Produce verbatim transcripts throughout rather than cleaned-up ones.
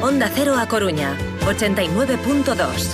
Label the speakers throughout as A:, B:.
A: Onda Cero A Coruña, ochenta y nueve punto dos.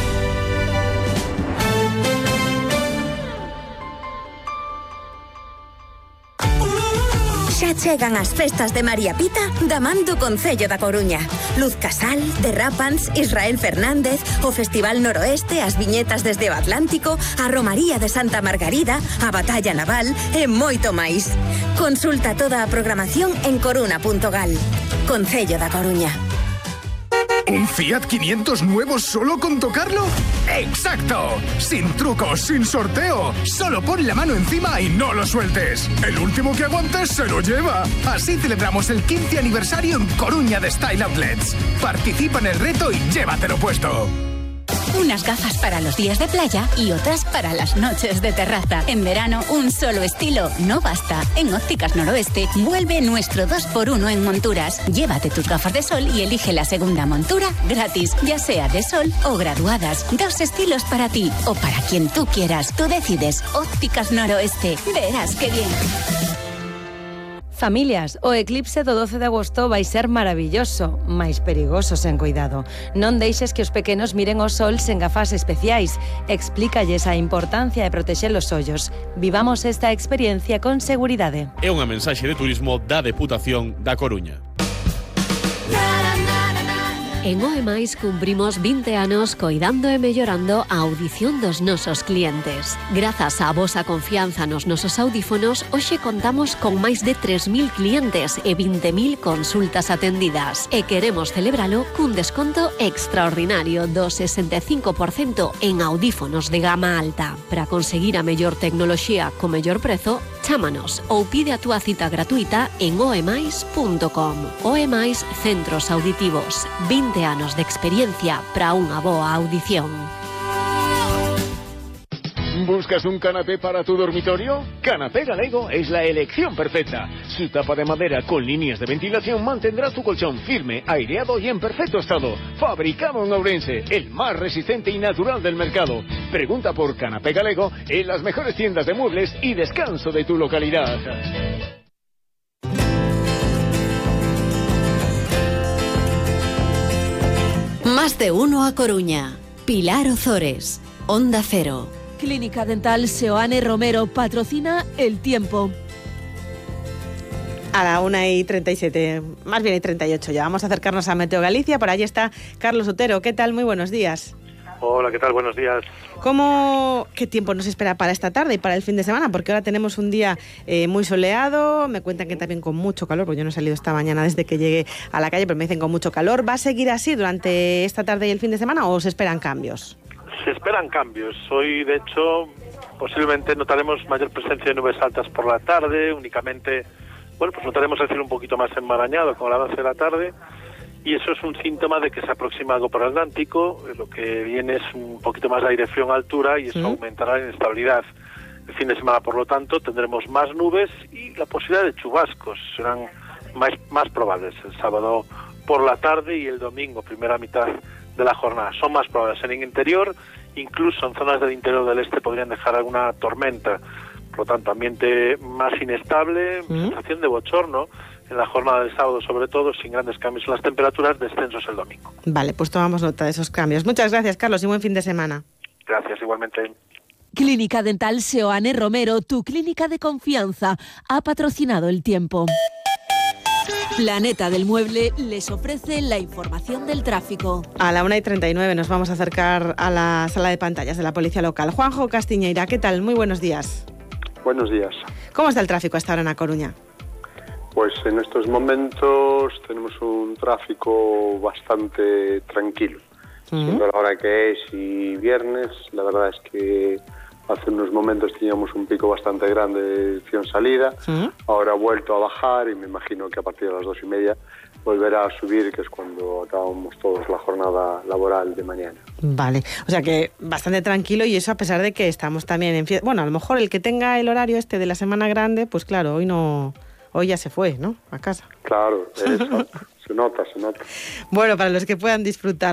B: Xa chegan as festas de María Pita da man do Concello da Coruña. Luz Casal, Derrapans, Israel Fernández, o Festival Noroeste, as viñetas desde o Atlántico, a Romaría de Santa Margarida, a Batalla Naval e moito máis. Consulta toda a programación en coruna punto gal. Concello da Coruña.
C: ¿Un Fiat quinientos nuevo solo con tocarlo? ¡Exacto! Sin trucos, sin sorteo. Solo pon la mano encima y no lo sueltes. El último que aguantes se lo lleva. Así celebramos el quince aniversario en Coruña de Style Outlets. Participa en el reto y llévatelo puesto.
D: Unas gafas para los días de playa y otras para las noches de terraza. En verano, un solo estilo no basta. En Ópticas Noroeste, vuelve nuestro dos por uno en monturas. Llévate tus gafas de sol y elige la segunda montura gratis, ya sea de sol o graduadas. Dos estilos para ti o para quien tú quieras. Tú decides. Ópticas Noroeste. Verás qué bien.
E: Familias, o eclipse do doce de agosto vai ser maravilloso, máis perigoso sen cuidado. Non deixes que os pequenos miren o sol sen gafas especiais. Explícalles a importancia de protexer os ollos. Vivamos esta experiencia con seguridade.
F: É unha mensaxe de turismo da Deputación da Coruña.
G: En O E Mais cumprimos vinte anos coidando e mellorando a audición dos nosos clientes. Grazas á vosa confianza nos nosos audífonos, hoxe contamos con máis de tres mil clientes e vinte mil consultas atendidas. E queremos celebralo cun desconto extraordinario do sesenta e cinco por cento en audífonos de gama alta. Para conseguir a mellor tecnoloxía co mellor prezo, chámanos ou pide a túa cita gratuita en o e mais punto com. O E Mais Centros Auditivos. vinte anos de experiencia para unha boa audición.
H: ¿Buscas un canapé para tu dormitorio? Canapé Galego es la elección perfecta. Su tapa de madera con líneas de ventilación mantendrá tu colchón firme, aireado y en perfecto estado. Fabricado en Ourense, el más resistente y natural del mercado. Pregunta por Canapé Galego en las mejores tiendas de muebles y descanso de tu localidad.
G: Más de uno a Coruña. Pilar Ozores, Onda Cero.
I: Clínica Dental Seoane Romero patrocina El Tiempo.
J: A la una y treinta y siete, más bien y treinta y ocho ya. Vamos a acercarnos a Meteo Galicia. Por allí está Carlos Otero. ¿Qué tal? Muy buenos días.
K: Hola, ¿qué tal? Buenos días.
J: ¿Cómo, qué tiempo nos espera para esta tarde y para el fin de semana? Porque ahora tenemos un día eh, muy soleado, me cuentan que también con mucho calor, porque yo no he salido esta mañana desde que llegué a la calle, pero me dicen con mucho calor. ¿Va a seguir así durante esta tarde y el fin de semana o se esperan cambios?
K: Se esperan cambios. Hoy, de hecho, posiblemente notaremos mayor presencia de nubes altas por la tarde, únicamente, bueno, pues notaremos el cielo un poquito más enmarañado con el avance de la tarde. Y eso es un síntoma de que se aproxima algo por el Atlántico, lo que viene es un poquito más de aire frío en altura y eso ¿Sí? aumentará la inestabilidad. El fin de semana, por lo tanto, tendremos más nubes y la posibilidad de chubascos serán más, más probables el sábado por la tarde y el domingo, primera mitad de la jornada. Son más probables en el interior, incluso en zonas del interior del este podrían dejar alguna tormenta. Por lo tanto, ambiente más inestable, ¿Sí? sensación de bochorno en la jornada del sábado, sobre todo, sin grandes cambios en las temperaturas, descensos el domingo.
J: Vale, pues tomamos nota de esos cambios. Muchas gracias, Carlos, y buen fin de semana.
K: Gracias, igualmente.
I: Clínica Dental Seoane Romero, tu clínica de confianza, ha patrocinado El Tiempo. Planeta del Mueble les ofrece la información del tráfico.
J: A la una y treinta y nueve nos vamos a acercar a la sala de pantallas de la Policía Local. Juanjo Castiñeira, ¿qué tal? Muy buenos días.
L: Buenos días.
J: ¿Cómo está el tráfico hasta ahora en A Coruña?
L: Pues en estos momentos tenemos un tráfico bastante tranquilo. Uh-huh. Siendo la hora que es y viernes, la verdad es que hace unos momentos teníamos un pico bastante grande de dirección-salida. Uh-huh. Ahora ha vuelto a bajar y me imagino que a partir de las dos y media volverá a subir, que es cuando acabamos todos la jornada laboral de mañana.
J: Vale, o sea que bastante tranquilo y eso a pesar de que estamos también en fiesta. Bueno, a lo mejor el que tenga el horario este de la semana grande, pues claro, hoy no... Hoy ya se fue, ¿no? A casa.
L: Claro, eso. Se nota, se nota.
J: Bueno, para los que puedan disfrutar.